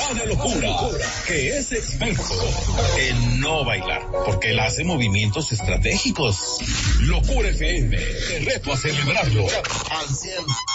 Ana Locura, que es experto en no bailar, porque él hace movimientos estratégicos. Locura FM, te reto a celebrarlo al 100%.